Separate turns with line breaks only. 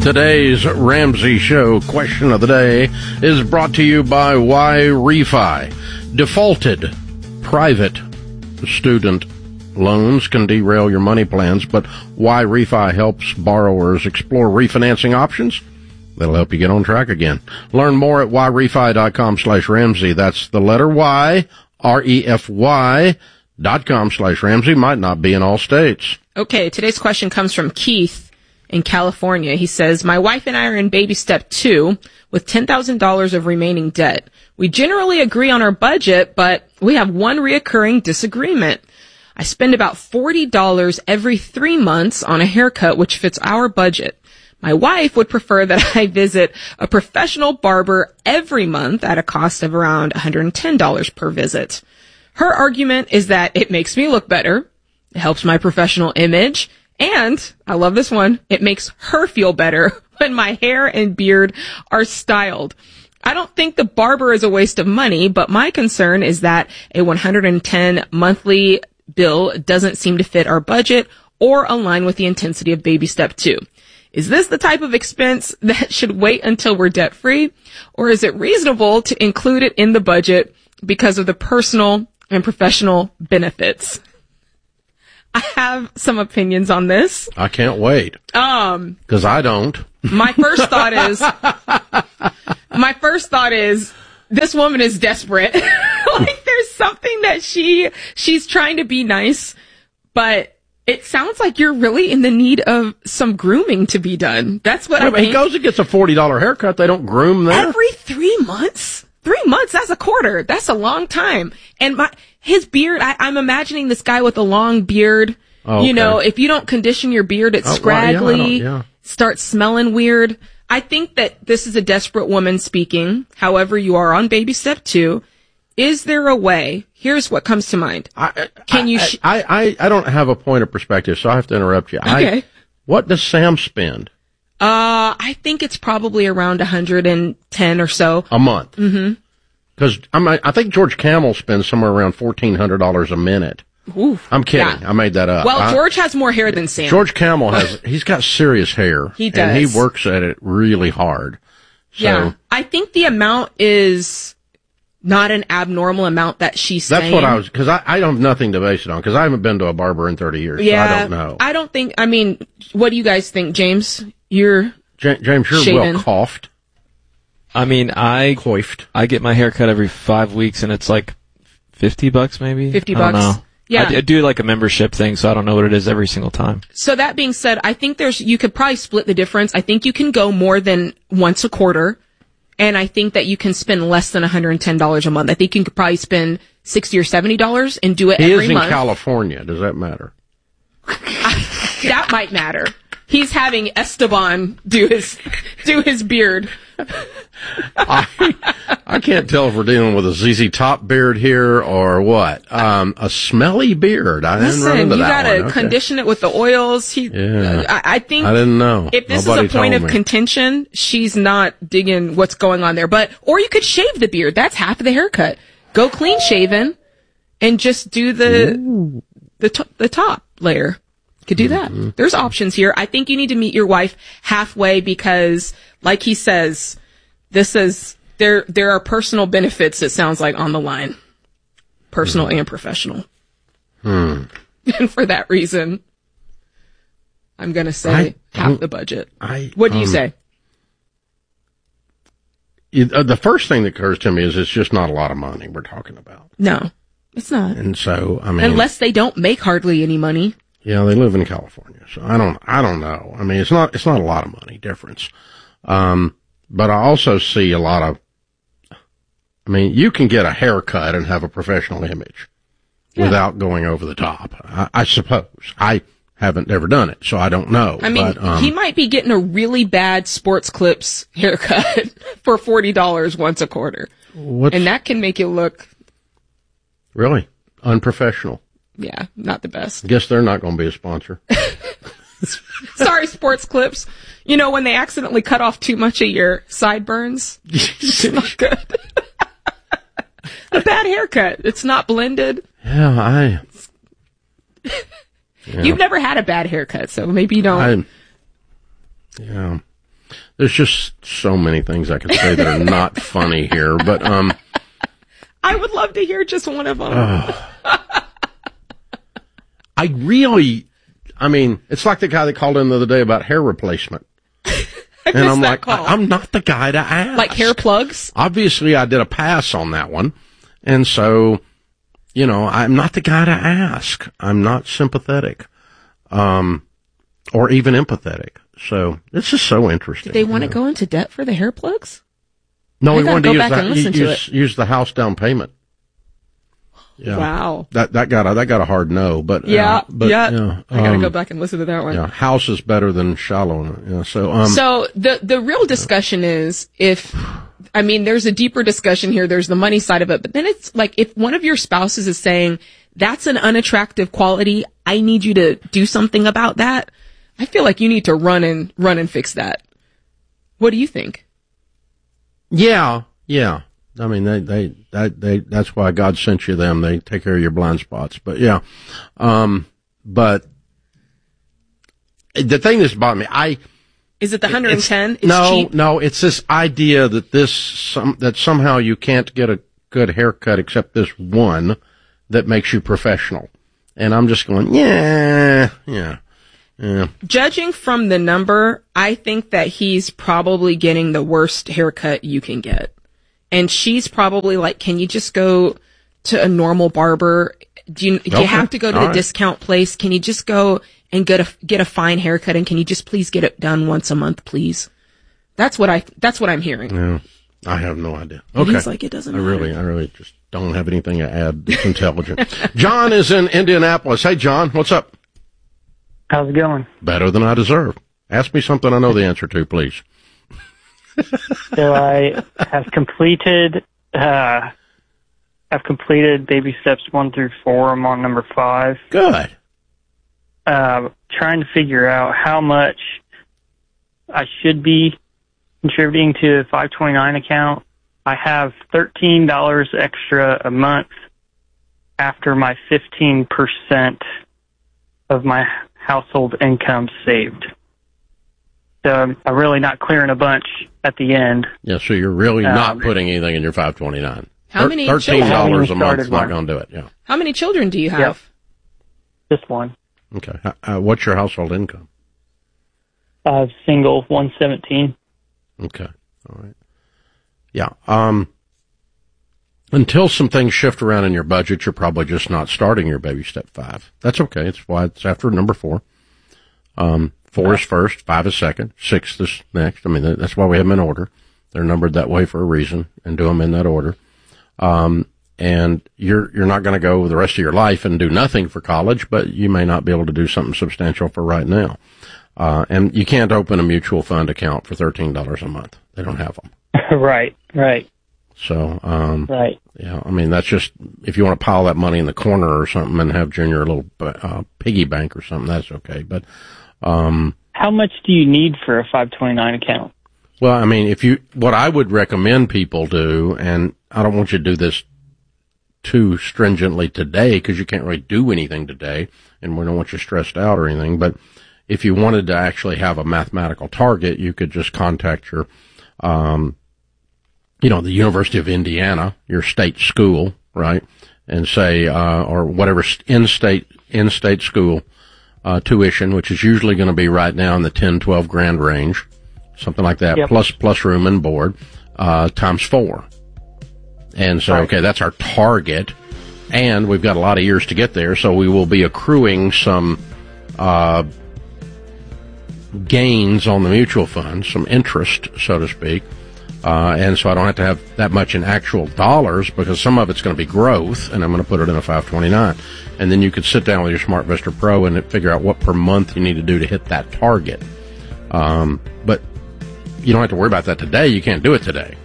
Today's Ramsey Show question of the day is brought to you by YRefi. Defaulted private student loans can derail your money plans, but YRefi helps borrowers explore refinancing options that'll help you get on track again. Learn more at YRefi.com/Ramsey. That's the letter Y, REFY.com/Ramsey. Might not be in all states.
Okay, today's question comes from Keith in California. He says, my wife and I are in baby step 2 with $10,000 of remaining debt. We generally agree on our budget, but we have one reoccurring disagreement. I spend about $40 every 3 months on a haircut, which fits our budget. My wife would prefer that I visit a professional barber every month at a cost of around $110 per visit. Her argument is that it makes me look better, it helps my professional image, and, I love this one, it makes her feel better when my hair and beard are styled. I don't think the barber is a waste of money, but my concern is that a $110 monthly bill doesn't seem to fit our budget or align with the intensity of baby step 2. Is this the type of expense that should wait until we're debt free, or is it reasonable to include it in the budget because of the personal and professional benefits? I have some opinions on this.
I can't wait. Because I don't.
My first thought is this woman is desperate. Like there's something that she's trying to be nice, but it sounds like you're really in the need of some grooming to be done. That's what I mean.
He goes and gets a $40 haircut. They don't groom there.
Every 3 months? 3 months, that's a quarter. That's a long time. And his beard, I'm imagining this guy with a long beard. Oh, okay. You know, if you don't condition your beard, it's scraggly, starts smelling weird. I think that this is a desperate woman speaking. However, you are on baby step 2. Is there a way? Here's what comes to mind.
I don't have a point of perspective, so I have to interrupt you.
Okay.
What does Sam spend?
I think it's probably around 110 or so.
A month?
Mm-hmm.
Because I think George Camel spends somewhere around $1,400 a minute.
Oof.
I'm kidding. Yeah. I made that up.
Well, George has more hair than Sam.
George Camel he's got serious hair.
He does.
And he works at it really hard. So,
yeah. I think the amount is not an abnormal amount that she's saying.
That's what because I don't have nothing to base it on, because I haven't been to a barber in 30 years,
yeah,
so I don't know.
I don't think, what do you guys think, James? James,
you're
shaven.
well coiffed.
Coiffed. I get my hair cut every 5 weeks, and it's like $50 maybe?
$50.
I don't know.
Yeah.
I do like a membership thing, so I don't know what it is every single time.
So that being said, I think you could probably split the difference. I think you can go more than once a quarter. And I think that you can spend less than $110 a month. I think you could probably spend $60 or $70 and do it every month.
He is in California. Does that matter?
That might matter. He's having Esteban do his beard.
I can't tell if we're dealing with a ZZ Top beard here or what. A smelly beard. I didn't run into that one.
You gotta condition it with the oils. I think.
I didn't know.
If this is a point of contention, she's not digging what's going on there. Or you could shave the beard. That's half of the haircut. Go clean shaven and just do the top layer. Could do that. Mm-hmm. There's options here. I think you need to meet your wife halfway because, like he says, there are personal benefits, it sounds like, on the line. Personal and professional. And for that reason, I'm going to say half the budget. What do you say?
The first thing that occurs to me is it's just not a lot of money we're talking about.
No, it's not.
And so,
unless they don't make hardly any money.
Yeah, they live in California, so I don't know. It's not a lot of money difference. But I also see a lot of, you can get a haircut and have a professional image without going over the top. I suppose. I haven't ever done it, so I don't know.
He might be getting a really bad Sports Clips haircut for $40 once a quarter. And that can make you look
really unprofessional.
Yeah, not the best.
I guess they're not going to be a sponsor.
Sorry, Sports Clips. When they accidentally cut off too much of your sideburns, it's not good. A bad haircut. It's not blended.
Yeah,
You've never had a bad haircut, so maybe you don't.
There's just so many things I could say that are not funny here, but
I would love to hear just one of them.
It's like the guy that called in the other day about hair replacement.
And I'm like,
I'm not the guy to ask.
Like hair plugs?
Obviously, I did a pass on that one. And so, I'm not the guy to ask. I'm not sympathetic, or even empathetic. So this is so interesting.
Did they want to go into debt for the hair plugs?
No, we wanted to use the house down payment. Yeah.
Wow.
That got a hard no, but
I
gotta
go back and listen to that one.
Yeah, house is better than shallow. Yeah,
so the real discussion is there's a deeper discussion here. There's the money side of it, but then it's like if one of your spouses is saying that's an unattractive quality, I need you to do something about that. I feel like you need to run and fix that. What do you think?
Yeah. I mean, they that's why God sent you them. They take care of your blind spots. But yeah. But the thing that's bothering me,
is it the 110?
No, it's this idea that that somehow you can't get a good haircut except this one that makes you professional. And I'm just going, yeah.
Judging from the number, I think that he's probably getting the worst haircut you can get. And she's probably like, can you just go to a normal barber? Do you have to go to the discount place? Can you just go and get a fine haircut? And can you just please get it done once a month, please? That's what I'm hearing.
Yeah. I have no idea. Okay.
He's like, it doesn't matter.
I really just don't have anything to add that's intelligent. John is in Indianapolis. Hey, John, what's up?
How's it going?
Better than I deserve. Ask me something I know the answer to, please.
So I have completed baby steps 1 through 4. I'm on number 5.
Good.
Trying to figure out how much I should be contributing to a 529 account. I have $13 extra a month after my 15% of my household income saved. So I'm really not clearing a bunch at the end.
Yeah, so you're really not putting anything in your 529.
How many
$13 a month is not going to do it, yeah.
How many children do you have?
Yep. Just one.
Okay. What's your household income?
Single, 117.
Okay. All right. Yeah. Until some things shift around in your budget, you're probably just not starting your baby step 5. That's okay. It's why it's after number 4. 4 is first, 5 is second, 6 is next. I mean, that's why we have them in order. They're numbered that way for a reason, and do them in that order. And you're not going to go the rest of your life and do nothing for college, but you may not be able to do something substantial for right now. And you can't open a mutual fund account for $13 a month. They don't have them.
Right.
So,
right.
Yeah, I mean, that's just, if you want to pile that money in the corner or something and have Junior a little piggy bank or something, that's okay. But,
how much do you need for a 529 account?
Well, I mean, what I would recommend people do, and I don't want you to do this too stringently today because you can't really do anything today, and we don't want you stressed out or anything, but if you wanted to actually have a mathematical target, you could just contact your, the University of Indiana, your state school, right? And say, or whatever in-state school, tuition, which is usually going to be right now in the 10, 12 grand range, something like that,
yep.
plus room and board, times 4. And so, okay, that's our target. And we've got a lot of years to get there, so we will be accruing some, gains on the mutual fund, some interest, so to speak. And so I don't have to have that much in actual dollars because some of it's going to be growth, and I'm going to put it in a 529. And then you could sit down with your SmartVestor Pro and figure out what per month you need to do to hit that target. But you don't have to worry about that today. You can't do it today.